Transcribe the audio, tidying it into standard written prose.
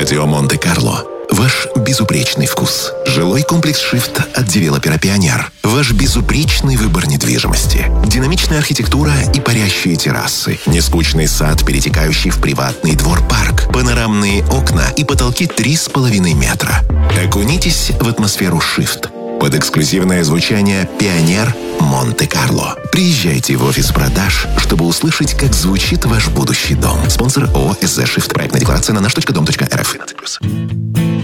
Стадио Монте-Карло. Ваш безупречный вкус. Жилой комплекс «Шифт» от девелопера «Пионер». Ваш безупречный выбор недвижимости. Динамичная архитектура и парящие террасы. Нескучный сад, перетекающий в приватный двор-парк. Панорамные окна и потолки 3,5 метра. Окунитесь в атмосферу «Шифт». Под эксклюзивное звучание «Пионер» Монте-Карло. Приезжайте в офис продаж, чтобы услышать, как звучит ваш будущий дом. Спонсор ООО «СЗ Шифт». Проектная декларация на наш.дом.рф.